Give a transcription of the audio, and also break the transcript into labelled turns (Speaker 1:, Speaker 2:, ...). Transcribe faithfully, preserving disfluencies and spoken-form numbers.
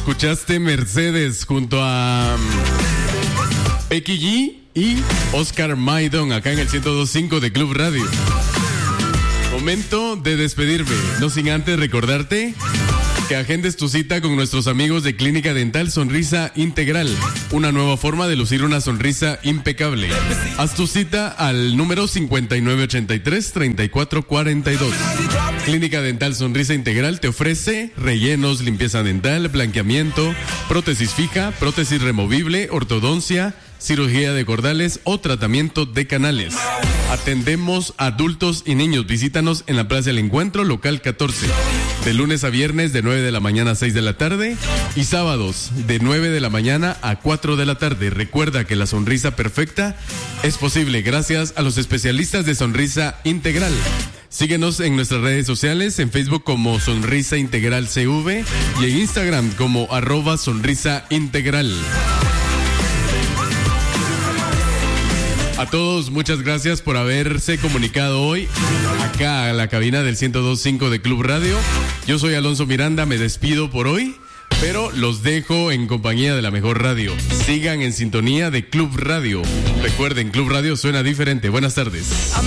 Speaker 1: escuchaste Mercedes junto a Becky G y Oscar Maidon acá en el ciento dos punto cinco de Club Radio. Momento de despedirme, no sin antes recordarte que agendes tu cita con nuestros amigos de Clínica Dental Sonrisa Integral, una nueva forma de lucir una sonrisa impecable. Haz tu cita al número cincuenta y nueve ochenta y tres, treinta y cuatro cuarenta y dos. Clínica Dental Sonrisa Integral te ofrece rellenos, limpieza dental, blanqueamiento, prótesis fija, prótesis removible, ortodoncia, cirugía de cordales o tratamiento de canales. Atendemos adultos y niños. Visítanos en la Plaza del Encuentro, local catorce. De lunes a viernes de nueve de la mañana a seis de la tarde y sábados de nueve de la mañana a cuatro de la tarde. Recuerda que la sonrisa perfecta es posible gracias a los especialistas de Sonrisa Integral. Síguenos en nuestras redes sociales, en Facebook como Sonrisa Integral C V y en Instagram como arroba Sonrisa Integral. A todos, muchas gracias por haberse comunicado hoy acá a la cabina del ciento dos punto cinco de Club Radio. Yo soy Alonso Miranda, me despido por hoy, pero los dejo en compañía de la mejor radio. Sigan en sintonía de Club Radio. Recuerden, Club Radio suena diferente. Buenas tardes.